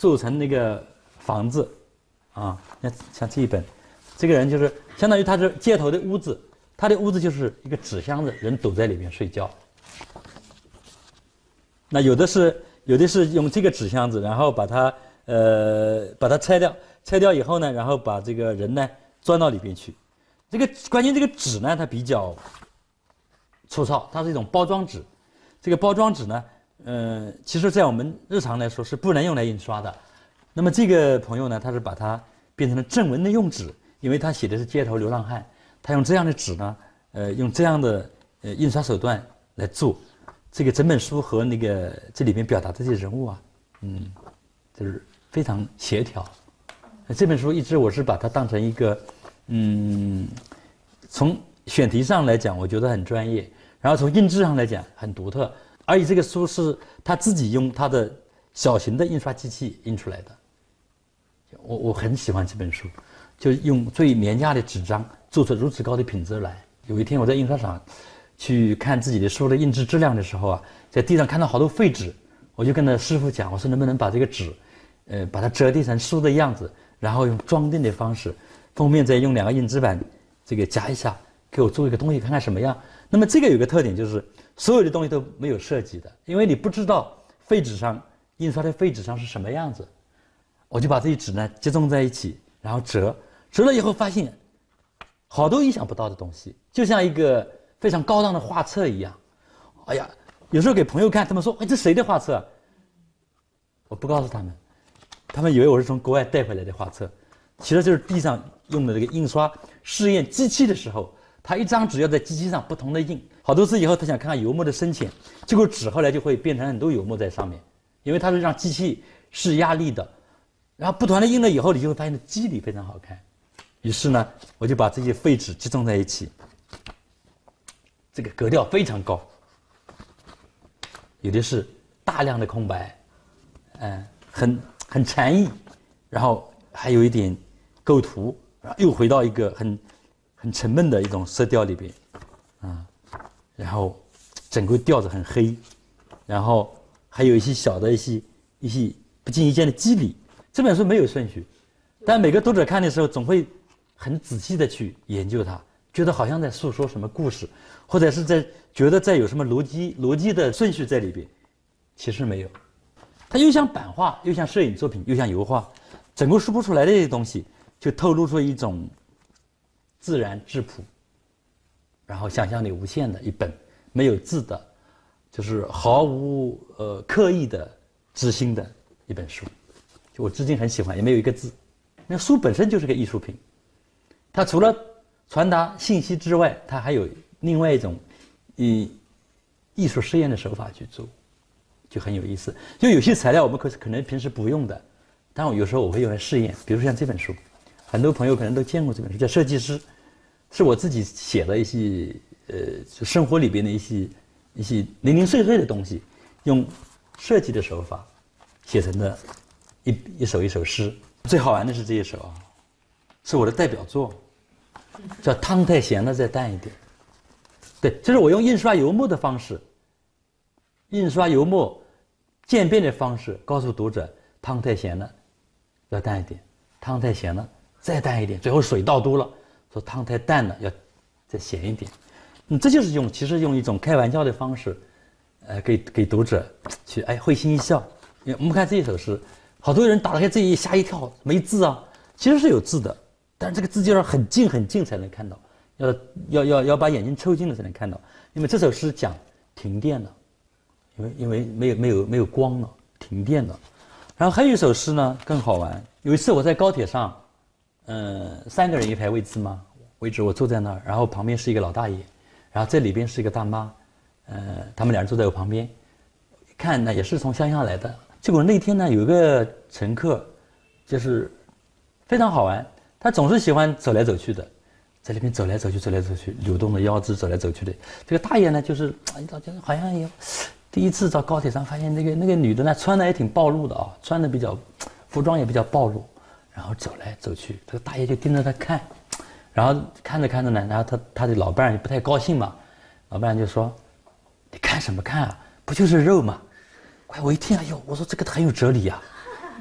做成那个房子，啊，像这一本，这个人就是相当于他是街头的屋子，他的屋子就是一个纸箱子，人躲在里面睡觉。那有的是用这个纸箱子，然后把它拆掉以后呢，然后把这个人呢钻到里边去。关键这个纸呢，它比较粗糙，它是一种包装纸。这个包装纸呢，其实在我们日常来说是不能用来印刷的。那么这个朋友呢，他是把它变成了正文的用纸，因为他写的是街头流浪汉，他用这样的纸呢，用这样的印刷手段来做。这个整本书和那个这里面表达的这些人物啊，就是非常协调。这本书一直我是把它当成一个，从选题上来讲，我觉得很专业，然后从印制上来讲很独特，而且这个书是他自己用他的小型的印刷机器印出来的。我很喜欢这本书，就用最廉价的纸张做出如此高的品质来。有一天我在印刷厂去看自己的书的印制质量的时候啊，在地上看到好多废纸，我就跟那师傅讲，我说能不能把这个纸，把它折叠成书的样子，然后用装订的方式，封面再用2个印制板这个夹一下，给我做一个东西看看什么样。那么这个有个特点就是所有的东西都没有设计的，因为你不知道废纸上印刷的废纸上是什么样子，我就把这些纸呢集中在一起，然后折了以后发现好多意想不到的东西，就像一个非常高档的画册一样。哎呀，有时候给朋友看，他们说：“哎，这谁的画册啊？”我不告诉他们以为我是从国外带回来的画册，其实就是地上用的这个印刷试验机器的时候，他一张纸要在机器上不同的印，好多次以后他想看看油墨的深浅，结果纸后来就会变成很多油墨在上面，因为它是让机器试压力的，然后不断的印了以后，你就会发现肌理非常好看。于是呢，我就把这些废纸集中在一起，这个格调非常高，有的是大量的空白，很禅意，然后还有一点构图，然后又回到一个很沉闷的一种色调里边，然后整个调子很黑，然后还有一些小的一些不经意间的肌理。这本书没有顺序，但每个读者看的时候总会很仔细的去研究它，觉得好像在诉说什么故事，或者是觉得在有什么逻辑的顺序在里边，其实没有。它又像版画，又像摄影作品，又像油画，整个说不出来的这些东西，就透露出一种自然质朴，然后想象力无限的一本没有字的，就是毫无刻意的知心的一本书。就我至今很喜欢，也没有一个字。那书本身就是个艺术品，它除了传达信息之外，它还有另外一种以艺术实验的手法去做，就很有意思。就有些材料我们可能平时不用的，但我有时候我会用来试验。比如说像这本书，很多朋友可能都见过这本书，叫《设计师》，是我自己写的一些就生活里边的一些零零碎碎的东西，用设计的手法写成的一首诗。最好玩的是这一首啊，是我的代表作，叫《汤太咸了再淡一点》。对，这是我用印刷油墨的方式，印刷油墨渐变的方式，告诉读者汤太咸了要淡一点，汤太咸了再淡一点，最后水倒多了，说汤太淡了要再咸一点。这就是其实用一种开玩笑的方式，给读者去会心一笑。因为我们看这一首诗，好多人打开这一页吓一跳，没字啊，其实是有字的，但是这个字就要很近很近才能看到，要把眼睛凑近了才能看到。因为这首诗讲停电了，因为没有光了，停电了。然后还有一首诗呢更好玩，有一次我在高铁上，3个人一排位置嘛，我坐在那儿，然后旁边是一个老大爷，然后这里边是一个大妈，他们2人坐在我旁边，看呢也是从乡下来的。结果那天呢有个乘客，就是非常好玩，他总是喜欢走来走去的，在那边走来走去，扭动的腰肢走来走去的。这个大爷呢就是好像有第一次到高铁上发现那个女的呢穿的也挺暴露的啊，穿的服装也比较暴露，然后走来走去，这个大爷就盯着他看，然后看着呢，然后他的老伴也不太高兴嘛，老伴就说：“你看什么看啊？不就是肉吗？”我一听，哎呦，我说这个很有哲理啊！